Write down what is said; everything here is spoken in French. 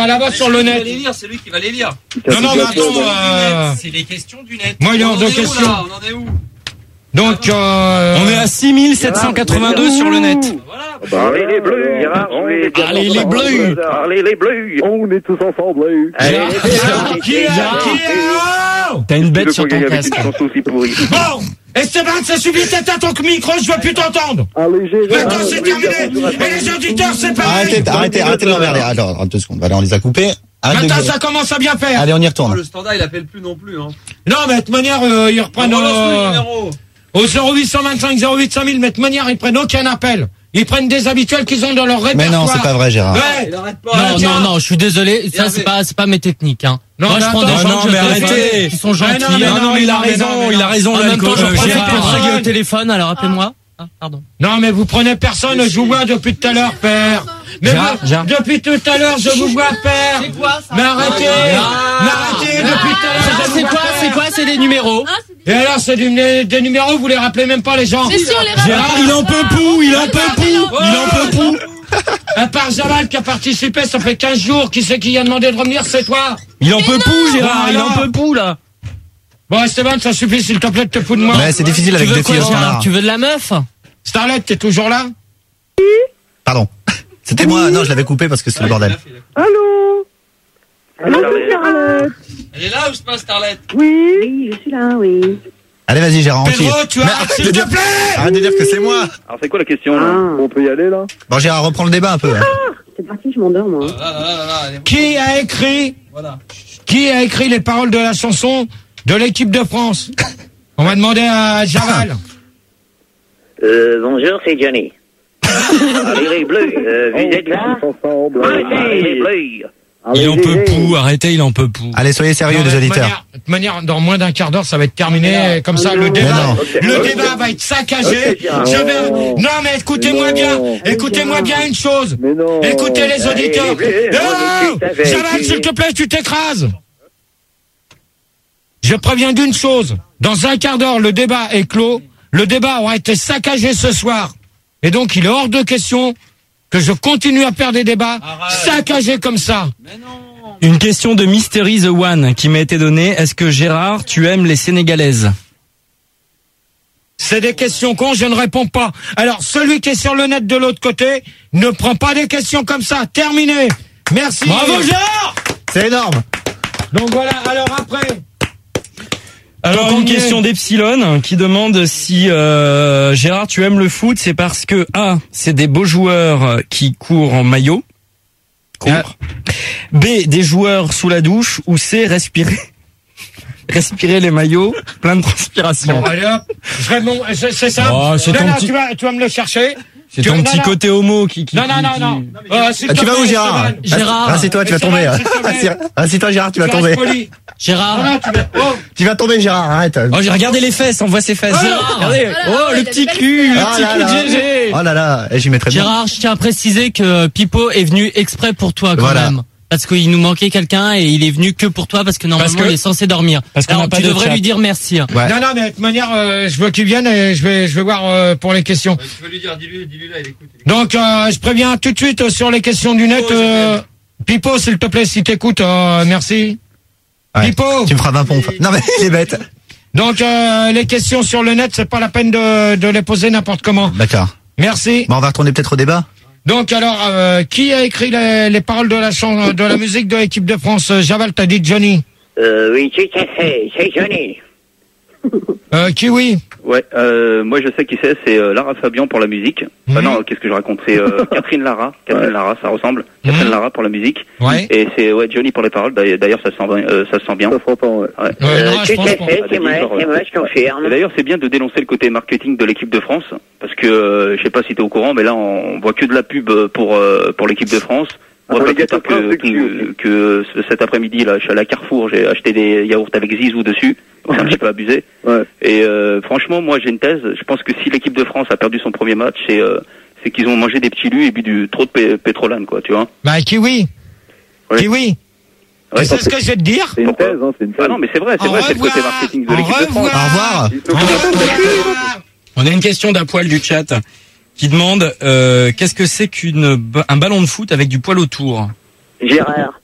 là-bas sur le net. C'est lui qui va les lire. Non, mais attends, c'est les questions du net. Moi, il est hors de question. On en est où? Donc, on est à 6782 sur le net. Voilà. Allez les bleus, Gérard, Allez les bleus. Allez les bleus, on est tous ensemble. qui est T'as une bête sur ton casque. Bon, Esteban, ça suffit, t'éteins ton micro, je veux plus t'entendre. Allez Gérard. Maintenant, c'est terminé. Et les auditeurs, c'est pareil. Arrêtez de l'emmerder. Alors, 2 secondes. Allez, on les a coupés. Maintenant, ça commence à bien faire. Allez, on y retourne. Le standard, il appelle plus non plus. Hein. Non, mais de toute manière, ils reprennent au 0825 08 5000, mais de toute manière, ils prennent aucun appel. Ils prennent des habituels qu'ils ont dans leur répertoire. Mais non, c'est pas vrai, Gérard. Ouais. Il arrête pas. Non, je suis désolé. Ça, c'est pas mes techniques, hein. Non, moi, je prends des gens mais arrêtez. Qui sont gentils. Non, mais il a raison. En même temps, je profite Gérard, pour au téléphone, alors appelez-moi. Ah, pardon. Non, mais vous prenez personne, je vous vois depuis tout à l'heure, père. Mais Gérard. depuis tout à l'heure, je vous vois, père. C'est quoi, ça? Mais arrêtez. Depuis tout à l'heure, je vous vois, C'est quoi, c'est des numéros? Et alors, c'est des numéros, vous les rappelez même pas, les gens. C'est sûr, les Gérard, il en peut pou. À part Jamal qui a participé, ça fait 15 jours, qui c'est qui a demandé de revenir, c'est toi. Il en peut pou, Gérard, il en peut pou, là. Bon, Esteban, ça suffit, s'il te plaît, de te fous de moi. Ouais, c'est difficile avec 2 filles au standard. Tu veux de la meuf? Starlet, t'es toujours là? Pardon. C'était moi. Non, je l'avais coupé parce que c'est le bordel. Allô Starlet. Elle est là ou c'est pas Starlet? Oui, je suis là, oui. Allez, vas-y, Gérard, on tire. Pedro, tu as, s'il te plaît! Arrête de dire que c'est moi. Alors c'est quoi la question là? On peut y aller là? Bon, Gérard, reprends le débat un peu. C'est parti, je m'endors, moi. Qui a écrit les paroles de la chanson de l'équipe de France? On va demander à Javal. Bonjour, c'est Johnny. Allez les bleus, vous êtes là? Allez les bleus. Il en peut pou, arrêtez, il en peut pou. Allez, soyez sérieux, les auditeurs. De toute manière, dans moins d'un quart d'heure, ça va être terminé. Comme ça, le débat va être saccagé. Non, mais écoutez-moi bien une chose. Écoutez les auditeurs. Javal, s'il te plaît, tu t'écrases. Je préviens d'une chose. Dans un quart d'heure, le débat est clos. Le débat aura été saccagé ce soir. Et donc, il est hors de question que je continue à faire des débats saccagés comme ça. Mais non. Une question de Mystery the One qui m'a été donnée. Est-ce que Gérard, tu aimes les Sénégalaises? C'est des questions cons, je ne réponds pas. Alors, celui qui est sur le net de l'autre côté ne prend pas des questions comme ça. Terminé. Merci. Bravo, Gérard! C'est énorme. Donc voilà, alors après... Alors une question d'Epsilon qui demande si Gérard, tu aimes le foot, c'est parce que A, c'est des beaux joueurs qui courent en maillot, B, des joueurs sous la douche, ou C, respirer les maillots, plein de transpiration. Bon, allez hop, c'est ça. Oh, c'est ton petit... tu vas me le chercher. C'est ton petit côté homo qui... Non. Tu vas où, Gérard? Gérard. Assieds-toi, tu vas tomber. Assieds-toi, Gérard, tu vas tomber. Gérard. Tu vas tomber, Gérard, arrête. Oh, j'ai regardé les fesses, on voit ses fesses. Regardez. Oh, le petit cul, de GG. Oh là là, j'y mettrais bien. Gérard, je tiens à préciser que Pipo est venu exprès pour toi, quand même. Parce qu'il nous manquait quelqu'un et il est venu que pour toi parce que normalement il est censé dormir. Parce qu'on alors n'a pas tu de devrais chat. lui dire merci. Ouais. Non, mais de toute manière, je veux qu'il vienne et je vais voir pour les questions. Tu veux lui dire, dis-lui là, il écoute. Donc, je préviens tout de suite sur les questions du net. Pipo, s'il te plaît, si t'écoutes, merci. Ouais. Pipo. Tu me feras 20 pompes. Non mais il est bête. Donc, les questions sur le net, c'est pas la peine de les poser n'importe comment. D'accord. Merci. Bon, on va retourner peut-être au débat. Donc alors, qui a écrit les paroles de la musique de l'équipe de France? Javal, t'as dit Johnny. Oui, tout à fait, c'est Johnny. Kiwi. Ouais, moi je sais qui c'est Lara Fabian pour la musique. Enfin non, qu'est-ce que je raconte? C'est Catherine Lara. Lara, ça ressemble. Catherine Lara pour la musique. Ouais. Et c'est Johnny pour les paroles. D'ailleurs, ça se sent bien. Ça se entend, ouais. Tout à fait, c'est moi, je confirme. Et d'ailleurs, c'est bien de dénoncer le côté marketing de l'équipe de France, parce que je sais pas si t'es au courant, mais là on voit que de la pub pour l'équipe de France. Moi, que cet après-midi, là, je suis allé à Carrefour, j'ai acheté des yaourts avec Zizou dessus. C'est un petit peu abusé. Ouais. Et franchement, moi, j'ai une thèse. Je pense que si l'équipe de France a perdu son premier match, c'est qu'ils ont mangé des petits lus et bu trop de pétrolane, quoi, tu vois. Bah, Kiwi. Ouais. Kiwi. Ouais, c'est ce que je vais te dire. C'est une thèse, hein, c'est une thèse. Ah non, mais c'est vrai, c'est le côté marketing de l'équipe de France. Au revoir. On a une question d'un poil du chat qui demande qu'est-ce que c'est qu'un ballon de foot avec du poil autour? Gérard.